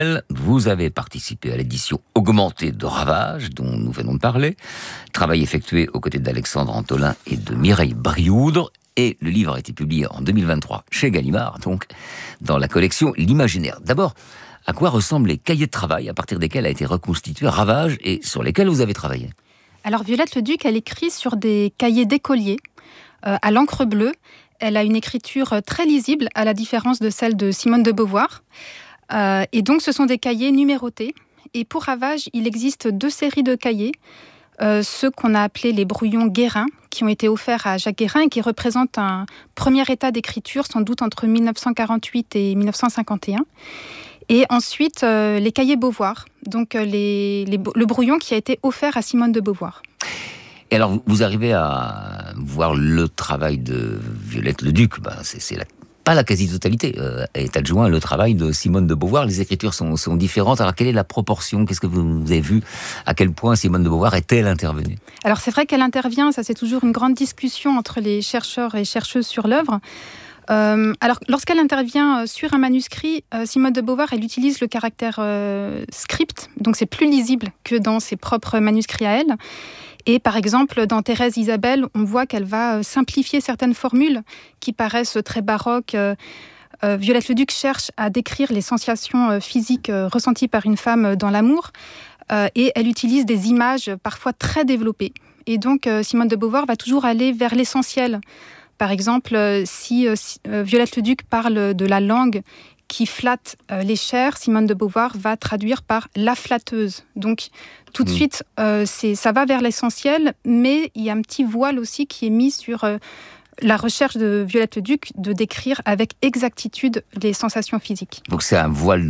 Vous avez participé à l'édition augmentée de Ravage, dont nous venons de parler. Travail effectué aux côtés d'Alexandre Antolin et de Mireille Brioudre. Et le livre a été publié en 2023 chez Gallimard, donc dans la collection L'Imaginaire. D'abord, à quoi ressemblent les cahiers de travail à partir desquels a été reconstitué Ravage et sur lesquels vous avez travaillé? Alors Violette Leduc, elle écrit sur des cahiers d'écoliers à l'encre bleue. Elle a une écriture très lisible, à la différence de celle de Simone de Beauvoir. Et donc ce sont des cahiers numérotés. Et pour Ravage, il existe 2 séries de cahiers. Ceux qu'on a appelés les brouillons Guérin, qui ont été offerts à Jacques Guérin et qui représentent un premier état d'écriture, sans doute entre 1948 et 1951. Et ensuite, les cahiers Beauvoir, donc le brouillon qui a été offert à Simone de Beauvoir. Et alors, vous arrivez à voir le travail de Violette Leduc, pas la quasi-totalité, est adjoint le travail de Simone de Beauvoir. Les écritures sont différentes. Alors, quelle est la proportion? Qu'est-ce que vous avez vu? À quel point Simone de Beauvoir est-elle intervenue? Alors, c'est vrai qu'elle intervient. Ça, c'est toujours une grande discussion entre les chercheurs et chercheuses sur l'œuvre. Alors, lorsqu'elle intervient sur un manuscrit, Simone de Beauvoir, elle utilise le caractère script. Donc, c'est plus lisible que dans ses propres manuscrits à elle. Et par exemple, dans Thérèse Isabelle, on voit qu'elle va simplifier certaines formules qui paraissent très baroques. Violette Leduc cherche à décrire les sensations physiques ressenties par une femme dans l'amour. Et elle utilise des images parfois très développées. Et donc, Simone de Beauvoir va toujours aller vers l'essentiel. Par exemple, si Violette Leduc parle de la langue qui flatte les chairs, Simone de Beauvoir va traduire par la flatteuse. Donc, tout de suite, ça va vers l'essentiel, mais il y a un petit voile aussi qui est mis sur la recherche de Violette Leduc de décrire avec exactitude les sensations physiques. Donc, c'est un voile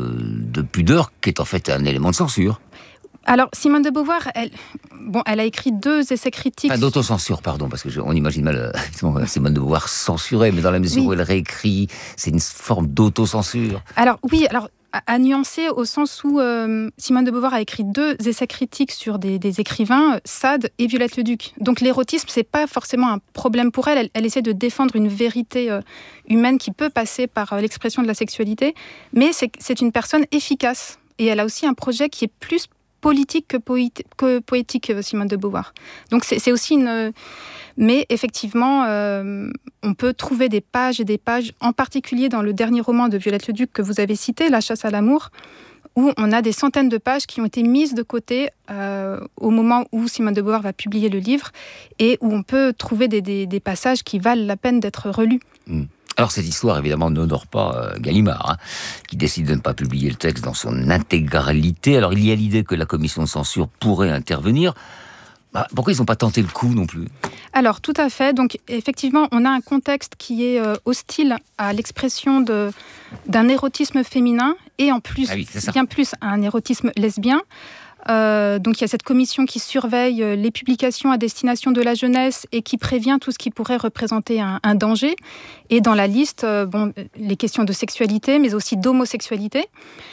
de pudeur qui est en fait un élément de censure. Alors, Simone de Beauvoir, elle a écrit 2 essais critiques... d'autocensure, pardon, parce qu'on imagine mal Simone de Beauvoir censurée, mais dans la mesure où elle réécrit, c'est une forme d'autocensure. Alors, oui, à nuancer au sens où Simone de Beauvoir a écrit 2 essais critiques sur des écrivains, Sade et Violette Leduc. Donc l'érotisme, c'est pas forcément un problème pour elle. Elle essaie de défendre une vérité humaine qui peut passer par l'expression de la sexualité, mais c'est une personne efficace. Et elle a aussi un projet qui est plus politique que poétique, Simone de Beauvoir. Donc c'est aussi une... Mais effectivement, on peut trouver des pages et des pages, en particulier dans le dernier roman de Violette Leduc que vous avez cité, La chasse à l'amour, où on a des centaines de pages qui ont été mises de côté au moment où Simone de Beauvoir va publier le livre, et où on peut trouver des passages qui valent la peine d'être relus. Alors cette histoire, évidemment, n'honore pas Gallimard, qui décide de ne pas publier le texte dans son intégralité. Alors il y a l'idée que la commission de censure pourrait intervenir. Pourquoi ils n'ont pas tenté le coup non plus? Alors tout à fait. Donc effectivement, on a un contexte qui est hostile à l'expression d'un érotisme féminin et en plus, bien plus, à un érotisme lesbien. Donc il y a cette commission qui surveille les publications à destination de la jeunesse et qui prévient tout ce qui pourrait représenter un danger. Et dans la liste, les questions de sexualité, mais aussi d'homosexualité.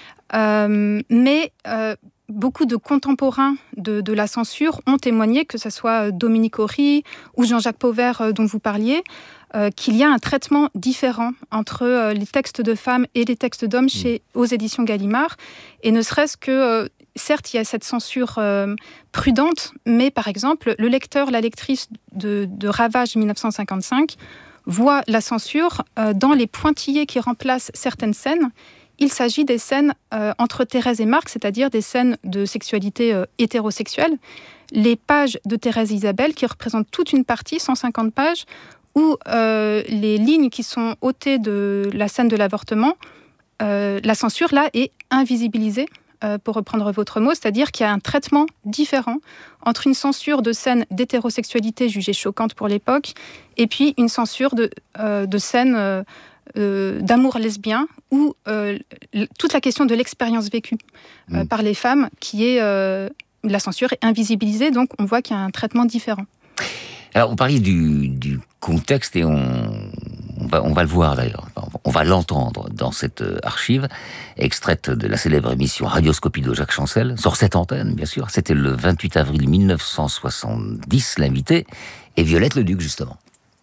Beaucoup de contemporains de la censure ont témoigné, que ce soit Dominique Horry ou Jean-Jacques Pauvert dont vous parliez, qu'il y a un traitement différent entre les textes de femmes et les textes d'hommes aux éditions Gallimard. Et ne serait-ce que... certes, il y a cette censure prudente, mais par exemple, le lecteur, la lectrice de Ravage 1955 voit la censure dans les pointillés qui remplacent certaines scènes. Il s'agit des scènes entre Thérèse et Marc, c'est-à-dire des scènes de sexualité hétérosexuelle. Les pages de Thérèse Isabelle, qui représentent toute une partie, 150 pages, où les lignes qui sont ôtées de la scène de l'avortement, la censure, là, est invisibilisée. Pour reprendre votre mot, c'est-à-dire qu'il y a un traitement différent entre une censure de scènes d'hétérosexualité jugée choquante pour l'époque et puis une censure de scènes d'amour lesbien où toute la question de l'expérience vécue par les femmes, qui est la censure est invisibilisée, donc on voit qu'il y a un traitement différent. Alors, vous parliez du contexte et on va le voir d'ailleurs, on va l'entendre dans cette archive, extraite de la célèbre émission Radioscopie de Jacques Chancel, sur cette antenne bien sûr. C'était le 28 avril 1970, l'invité est Violette Leduc justement.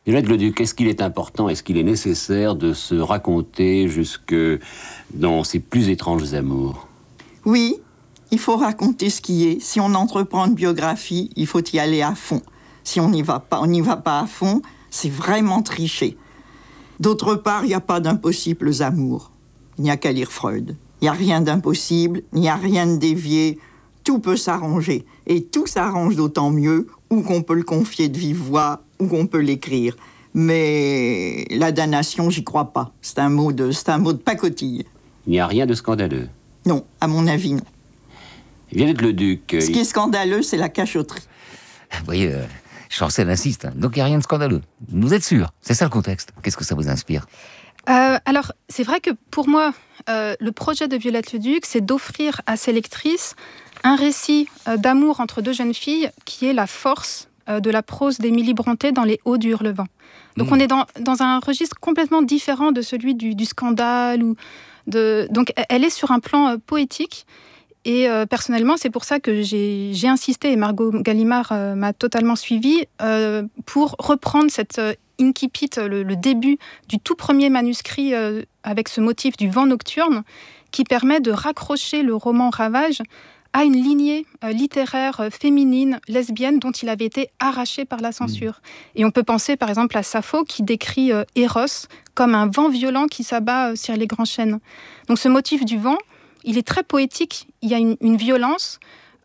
Violette Leduc, est-ce qu'il est important, est-ce qu'il est nécessaire de se raconter jusque dans ses plus étranges amours? Oui, il faut raconter ce qui est. Si on entreprend une biographie, il faut y aller à fond. Si on n'y va pas à fond, c'est vraiment tricher. D'autre part, il n'y a pas d'impossibles amours. Il n'y a qu'à lire Freud. Il n'y a rien d'impossible, il n'y a rien de dévié. Tout peut s'arranger. Et tout s'arrange d'autant mieux, ou qu'on peut le confier de vive voix, ou qu'on peut l'écrire. Mais la damnation, j'y crois pas. C'est un mot de pacotille. Il n'y a rien de scandaleux. Non, à mon avis, non. Violette Leduc... Ce qui est scandaleux, c'est la cachotterie. Vous voyez, Chancel insiste, donc il n'y a rien de scandaleux. Vous êtes sûr? C'est ça le contexte. Qu'est-ce que ça vous inspire? Alors, c'est vrai que pour moi, le projet de Violette Leduc, c'est d'offrir à ses lectrices un récit d'amour entre deux jeunes filles qui est la force de la prose d'Émilie Brontë dans Les Hauts du Hurlevent. Donc on est dans un registre complètement différent de celui du scandale. Donc elle est sur un plan poétique. Et personnellement, c'est pour ça que j'ai insisté, et Margot Gallimard m'a totalement suivie, pour reprendre cette incipit, le début du tout premier manuscrit avec ce motif du vent nocturne, qui permet de raccrocher le roman Ravage à une lignée littéraire féminine, lesbienne, dont il avait été arraché par la censure. Et on peut penser par exemple à Sappho, qui décrit Eros comme un vent violent qui s'abat sur les grands chênes. Donc ce motif du vent, il est très poétique, il y a une violence,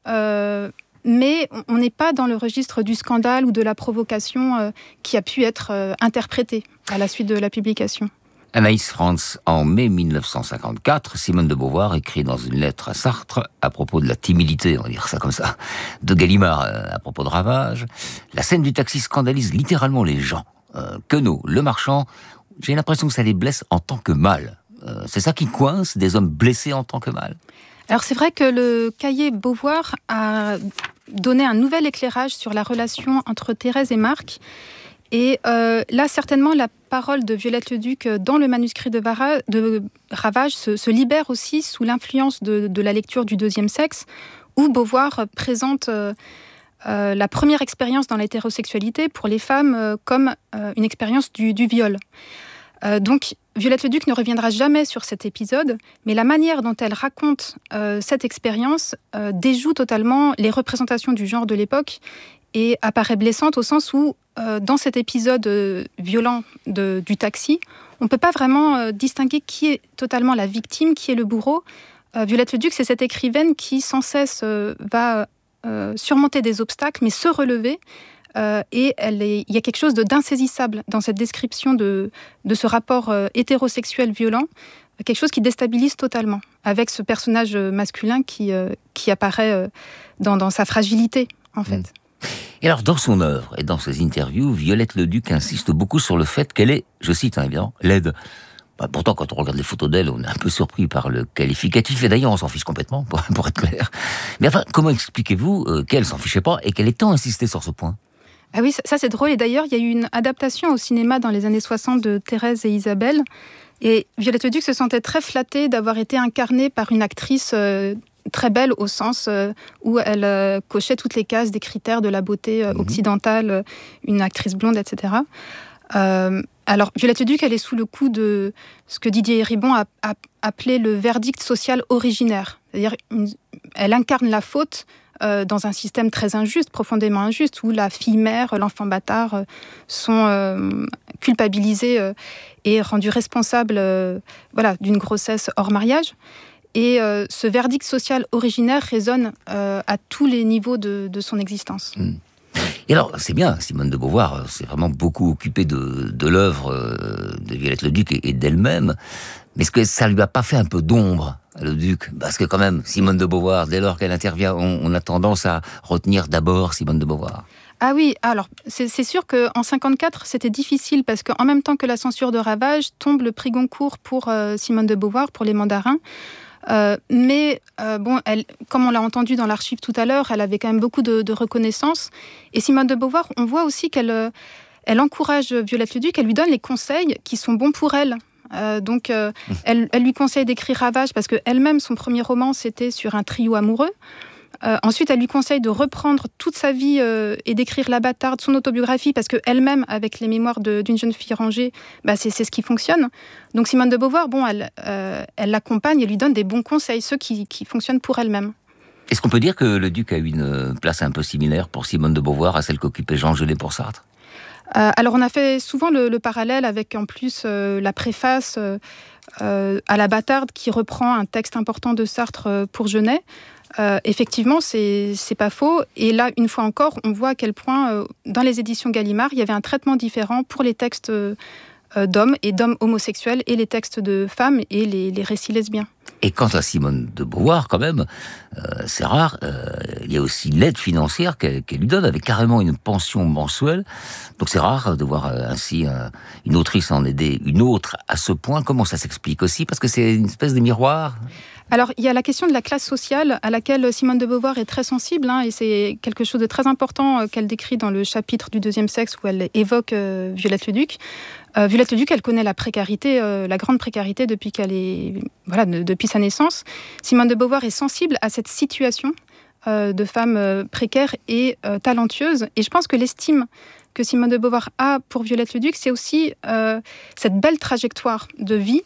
mais on n'est pas dans le registre du scandale ou de la provocation qui a pu être interprétée à la suite de la publication. Anaïs Franz, en mai 1954, Simone de Beauvoir écrit dans une lettre à Sartre, à propos de la timidité, on va dire ça comme ça, de Gallimard à propos de Ravage. La scène du taxi scandalise littéralement les gens. Queneau, le marchand, j'ai l'impression que ça les blesse en tant que mal. C'est ça qui coince, des hommes blessés en tant que mal? Alors c'est vrai que le cahier Beauvoir a donné un nouvel éclairage sur la relation entre Thérèse et Marc. Et là, certainement, la parole de Violette Leduc dans le manuscrit de Ravage se libère aussi sous l'influence de la lecture du Deuxième Sexe, où Beauvoir présente la première expérience dans l'hétérosexualité pour les femmes comme une expérience du viol. Donc, Violette Leduc ne reviendra jamais sur cet épisode, mais la manière dont elle raconte cette expérience déjoue totalement les représentations du genre de l'époque et apparaît blessante au sens où, dans cet épisode violent du taxi, on ne peut pas vraiment distinguer qui est totalement la victime, qui est le bourreau. Violette Leduc, c'est cette écrivaine qui sans cesse va surmonter des obstacles, mais se relever. Et il y a quelque chose d'insaisissable dans cette description de ce rapport hétérosexuel violent, quelque chose qui déstabilise totalement, avec ce personnage masculin qui apparaît dans sa fragilité, en fait. Et alors, dans son œuvre et dans ses interviews, Violette Leduc insiste beaucoup sur le fait qu'elle est, je cite évidemment, laide. Pourtant, quand on regarde les photos d'elle, on est un peu surpris par le qualificatif, et d'ailleurs on s'en fiche complètement, pour être clair. Mais enfin, comment expliquez-vous qu'elle s'en fichait pas et qu'elle ait tant insisté sur ce point? Ah oui, ça c'est drôle. Et d'ailleurs, il y a eu une adaptation au cinéma dans les années 60 de Thérèse et Isabelle. Et Violette Leduc se sentait très flattée d'avoir été incarnée par une actrice très belle au sens où elle cochait toutes les cases des critères de la beauté occidentale, une actrice blonde, etc. Alors, Violette Leduc, elle est sous le coup de ce que Didier Ribon a appelé le verdict social originaire. C'est-à-dire, elle incarne la faute dans un système très injuste, profondément injuste, où la fille-mère, l'enfant bâtard sont culpabilisés et rendus responsables d'une grossesse hors mariage. Et ce verdict social originaire résonne à tous les niveaux de son existence. Et alors, c'est bien, Simone de Beauvoir s'est vraiment beaucoup occupée de l'œuvre de Violette Leduc et d'elle-même. Mais est-ce que ça lui a pas fait un peu d'ombre à Leduc? Parce que quand même, Simone de Beauvoir, dès lors qu'elle intervient, on a tendance à retenir d'abord Simone de Beauvoir. Ah oui, alors c'est sûr qu'en 54, c'était difficile parce qu'en même temps que la censure de Ravage, tombe le prix Goncourt pour Simone de Beauvoir, pour Les Mandarins. Mais elle, comme on l'a entendu dans l'archive tout à l'heure, elle avait quand même beaucoup de reconnaissance. Et Simone de Beauvoir, on voit aussi qu'elle encourage Violette Leduc, elle lui donne les conseils qui sont bons pour elle. Elle lui conseille d'écrire Ravage parce qu'elle-même, son premier roman, c'était sur un trio amoureux. Ensuite, elle lui conseille de reprendre toute sa vie et d'écrire La Bâtarde, son autobiographie, parce qu'elle-même, avec les mémoires d'une jeune fille rangée, c'est ce qui fonctionne. Donc Simone de Beauvoir, elle l'accompagne et lui donne des bons conseils, ceux qui fonctionnent pour elle-même. Est-ce qu'on peut dire que le Duc a eu une place un peu similaire pour Simone de Beauvoir à celle qu'occupait Jean Genet pour Sartre ? Alors on a fait souvent le parallèle avec en plus la préface à La Bâtarde qui reprend un texte important de Sartre pour Genet. Effectivement, c'est pas faux. Et là, une fois encore, on voit à quel point, dans les éditions Gallimard, il y avait un traitement différent pour les textes d'hommes et d'hommes homosexuels et les textes de femmes et les récits lesbiens. Et quant à Simone de Beauvoir, quand même, c'est rare, il y a aussi l'aide financière qu'elle lui donne, avec carrément une pension mensuelle. Donc c'est rare de voir ainsi une autrice en aider une autre à ce point. Comment ça s'explique aussi ? Parce que c'est une espèce de miroir. Alors, il y a la question de la classe sociale à laquelle Simone de Beauvoir est très sensible, et c'est quelque chose de très important qu'elle décrit dans le chapitre du deuxième sexe où elle évoque Violette Leduc. Violette Leduc, elle connaît la précarité, la grande précarité depuis depuis sa naissance. Simone de Beauvoir est sensible à cette situation de femme précaire et talentueuse. Et je pense que l'estime que Simone de Beauvoir a pour Violette Leduc, c'est aussi cette belle trajectoire de vie.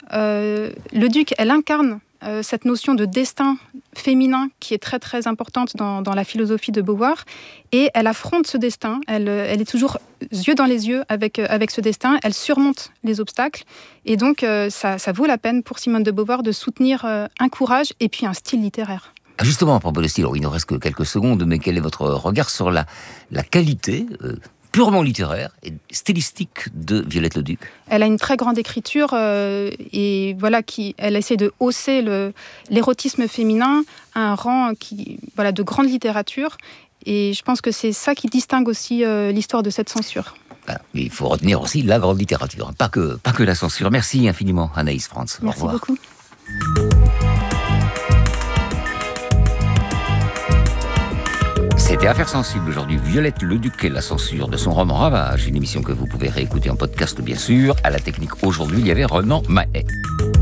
Leduc, elle incarne cette notion de destin féminin qui est très très importante dans la philosophie de Beauvoir, et elle affronte ce destin, elle est toujours yeux dans les yeux avec ce destin, elle surmonte les obstacles, et donc ça vaut la peine pour Simone de Beauvoir de soutenir un courage et puis un style littéraire. Justement, à propos de style, il ne reste que quelques secondes, mais quel est votre regard sur la qualité purement littéraire et stylistique de Violette Leduc? Elle a une très grande écriture et elle essaie de hausser l'érotisme féminin à un rang de grande littérature. Et je pense que c'est ça qui distingue aussi l'histoire de cette censure. Voilà. Il faut retenir aussi la grande littérature, pas que la censure. Merci infiniment, Anaïs Frantz. Merci beaucoup. C'était Affaires sensibles aujourd'hui. Violette Leduc et la censure de son roman Ravage, une émission que vous pouvez réécouter en podcast bien sûr. À la technique aujourd'hui, il y avait Renan Mahé.